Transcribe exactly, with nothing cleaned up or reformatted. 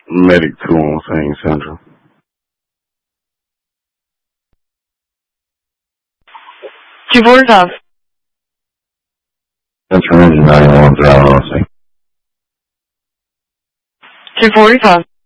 Medic two on St. Central. two forty-five. Central Engine ninety-one, John Rossi. two forty-five.